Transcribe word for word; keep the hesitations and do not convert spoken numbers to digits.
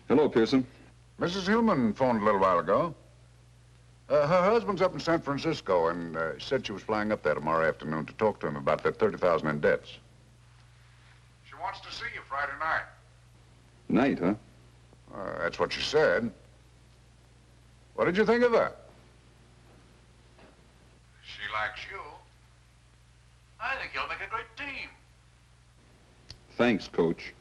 Hello, Pearson. Missus Hillman phoned a little while ago. Uh, her husband's up in San Francisco, and uh, said she was flying up there tomorrow afternoon to talk to him about that thirty thousand in debts. She wants to see you Friday night. Night, huh? Uh, that's what she said. What did you think of her? She likes you. I think you'll make a great team. Thanks, Coach.